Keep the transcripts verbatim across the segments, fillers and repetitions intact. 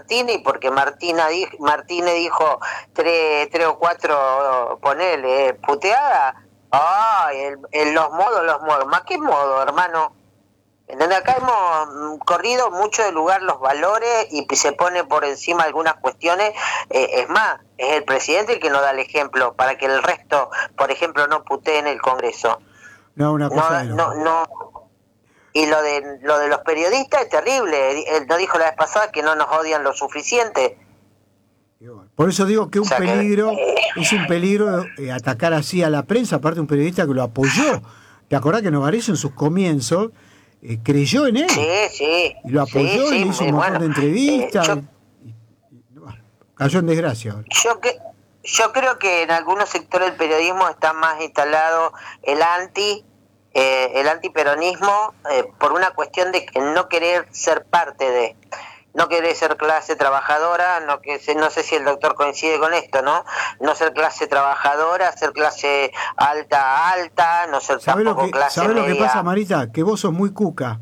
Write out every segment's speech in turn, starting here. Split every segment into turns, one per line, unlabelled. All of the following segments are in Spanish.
Martínez, porque Martina di, Martínez dijo tres, tres o cuatro, ponele, puteada. Ay, el, el, los modos, los modos. ¿Más qué modo, hermano? ¿Entendés? Acá hemos corrido mucho de lugar los valores y se pone por encima algunas cuestiones. Eh, es más, es el presidente el que nos da el ejemplo para que el resto, por ejemplo, no putee en el Congreso.
No, una cosa
no, no, no. Y lo de lo de los periodistas es terrible. Él nos dijo la vez pasada que no nos odian lo suficiente.
Por eso digo que un
o sea,
peligro,
que...
es un peligro eh, atacar así a la prensa, aparte de un periodista que lo apoyó. ¿Te acordás que Novarecio en sus comienzos eh, creyó en él?
Sí, sí.
Y lo apoyó,
sí,
y le
sí,
hizo un montón
bueno,
de entrevistas.
Eh, yo,
y, y, y, bueno, cayó en desgracia ahora.
Yo, que, yo creo que en algunos sectores del periodismo está más instalado el anti, eh, el antiperonismo eh, por una cuestión de no querer ser parte de... No querer ser clase trabajadora, no que no sé si el doctor coincide con esto, ¿no? No ser clase trabajadora, ser clase alta alta, no ser tampoco
lo que,
clase
¿sabés
media?
lo que pasa, Marita? Que vos sos muy cuca.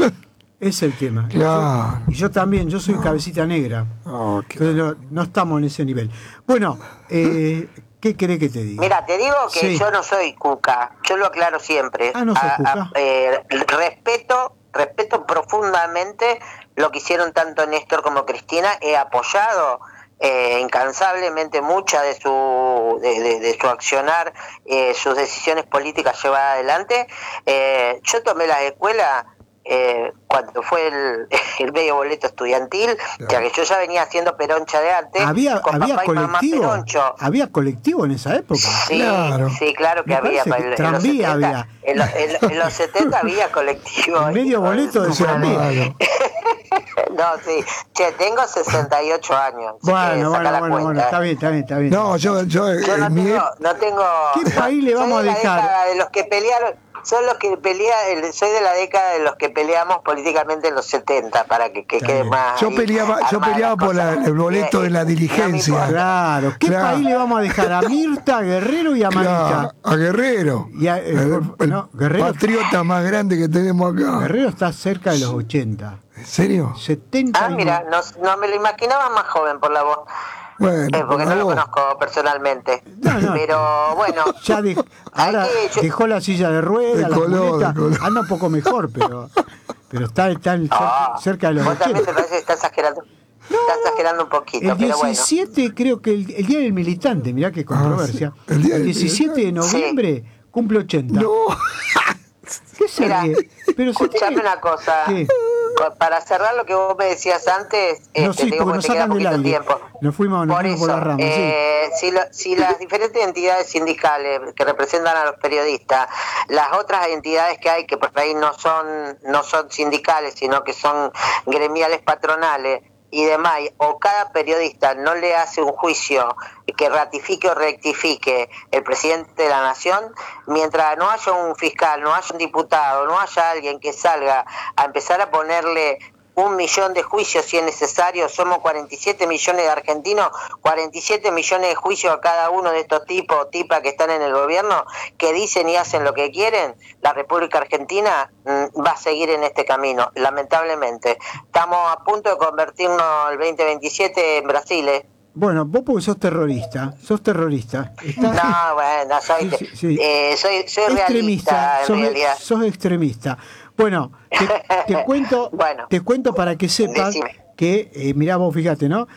Es el tema.
Claro.
Yo, y yo también, yo soy no. cabecita negra. Oh, Entonces no, no estamos en ese nivel. Bueno, eh, ¿qué querés que te diga?
Mira, te digo que sí. Yo no soy cuca, yo lo aclaro siempre.
Ah, no soy
a,
cuca.
A, eh, respeto, respeto profundamente lo que hicieron tanto Néstor como Cristina. He apoyado eh, incansablemente mucha de su de, de, de su accionar, eh, sus decisiones políticas llevadas adelante. Eh, yo tomé las escuelas eh, cuando fue el, el medio boleto estudiantil, claro. Ya que yo ya venía haciendo peroncha de arte.
Había,
con
había
papá
colectivo,
y mamá peroncho.
Había colectivo en esa época.
Sí, claro, sí, claro que
Me
había.
que
En,
tranvía
los setenta,
había.
En, en, en los setenta había colectivo.
El medio boleto de tranvía.
No, sí. Che, tengo sesenta y ocho años.
Bueno, bueno, bueno, bueno, está bien, está bien, está bien.
No, yo, yo,
yo no, tengo, no tengo...
¿Qué país
no,
le vamos a dejar?
De los que pelearon... Son los que pelea, soy de la década de los que peleamos políticamente en los setenta, para que, que quede más.
Yo peleaba, yo peleaba por la, el boleto de la dirigencia.
No claro, ¿qué claro. país le vamos a dejar? A Mirta, a Guerrero y a Manita.
Claro, a Guerrero.
Y a, eh,
el,
por, no,
el
Guerrero,
patriota más grande que tenemos acá.
Guerrero está cerca de los ochenta.
¿En serio?
setenta.
Ah, mira, no, no me lo imaginaba más joven por la voz.
Bueno,
eh, porque no lo conozco personalmente. No, no, pero bueno.
Ya dejó, ahora que, yo, dejó la silla de ruedas, la muleta, anda un poco mejor, pero pero está, está el,
oh,
cerca de los
vos
ochenta.
También te parece que está exagerando. No, está exagerando un poquito.
El diecisiete,
pero bueno.
creo que el, el Día del Militante, mirá qué controversia. Ah, sí. El, el diecisiete de noviembre sí. cumple ochenta.
No.
¿Qué se
Mira,
ríe? Pero
escuchame tiene... una cosa. ¿Qué? Para cerrar lo que vos me decías antes,
no,
este,
sí,
digo,
porque nos sacan del aire.
Tiempo.
Nos fuimos, nos
por,
fuimos
eso,
por la rama.
Eh,
sí.
si, lo, si las diferentes entidades sindicales que representan a los periodistas, las otras entidades que hay que por ahí no son no son sindicales, sino que son gremiales patronales y demás, o cada periodista no le hace un juicio que ratifique o rectifique el presidente de la nación, mientras no haya un fiscal, no haya un diputado, no haya alguien que salga a empezar a ponerle un millón de juicios si es necesario, somos cuarenta y siete millones de argentinos, cuarenta y siete millones de juicios a cada uno de estos tipos o tipas que están en el gobierno, que dicen y hacen lo que quieren, la República Argentina mmm, va a seguir en este camino, lamentablemente. Estamos a punto de convertirnos el veinte veintisiete en Brasil, ¿eh?
Bueno, vos porque sos terrorista, sos terrorista.
¿Estás? No, bueno, soy, sí, sí. Eh, soy, soy realista, en
sos,
realidad.
Sos extremista. Bueno, te, te cuento bueno, te cuento para que sepas decime. que, eh, mirá vos, fíjate, ¿no?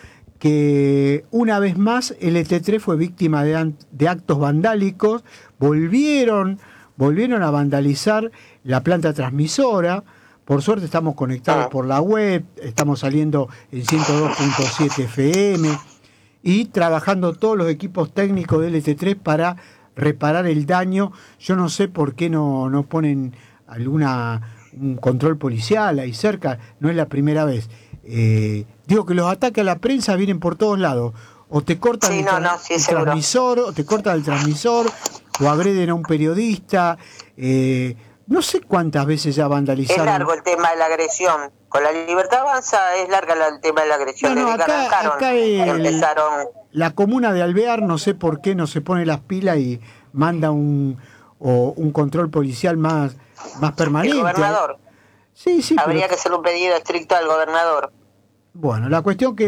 Que una vez más L T tres fue víctima de, de actos vandálicos, volvieron, volvieron a vandalizar la planta transmisora. Por suerte estamos conectados ah. por la web, estamos saliendo en ciento dos punto siete F M y trabajando todos los equipos técnicos de L T tres para reparar el daño. Yo no sé por qué no, no ponen alguna un control policial ahí cerca, no es la primera vez. Eh, digo que los ataques a la prensa vienen por todos lados. O te cortan
sí,
el,
no,
tra-
no, sí,
el transmisor, o te cortan el transmisor, o agreden a un periodista. Eh, no sé cuántas veces ya vandalizaron.
Es largo el tema de la agresión. Con la Libertad Avanza es larga el tema de la agresión.
No, no,
Desde
acá,
que arrancaron,
acá el,
empezaron...
la comuna de Alvear, no sé por qué no se pone las pilas y manda un, o un control policial más, más permanente.
El gobernador.
Sí, sí.
Habría
pero...
que hacer un pedido estricto al gobernador.
Bueno, la cuestión que